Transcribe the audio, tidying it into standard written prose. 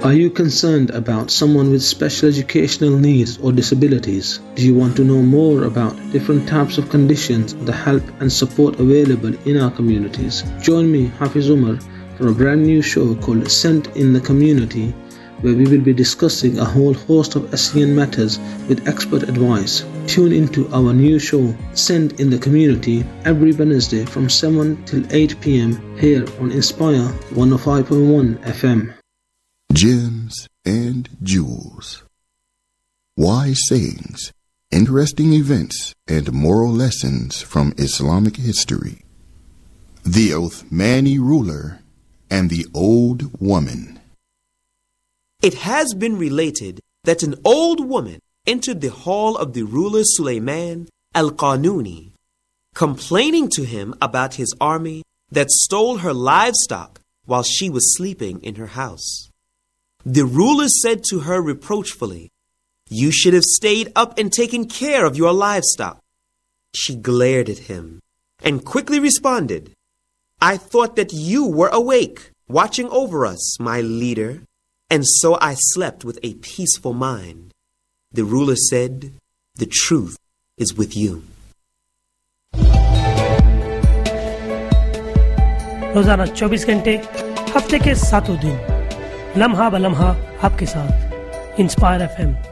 Are you concerned about someone with special educational needs or disabilities? Do you want to know more about different types of conditions, the help and support available in our communities? Join me, Hafiz Umar, for a brand new show called Sent in the Community, where we will be discussing a whole host of SEN matters with expert advice. Tune into our new show, Sent in the Community, every Wednesday from 7 till 8 p.m. here on Inspire 105.1 FM. Gems and Jewels. Wise sayings, interesting events, and moral lessons from Islamic history. The Uthmani ruler and the old woman. It has been related that an old woman entered the hall of the ruler Sulayman al-Qanuni, complaining to him about his army that stole her livestock while she was sleeping in her house. The ruler said to her reproachfully, "You should have stayed up and taken care of your livestock." She glared at him and quickly responded, "I thought that you were awake, watching over us, my leader, and so I slept with a peaceful mind." The ruler said, "The truth is with you." रोजाना 24 घंटे हफ्ते के 7 दिन लम्हा ब लम्हा आपके साथ इंस्पायर FM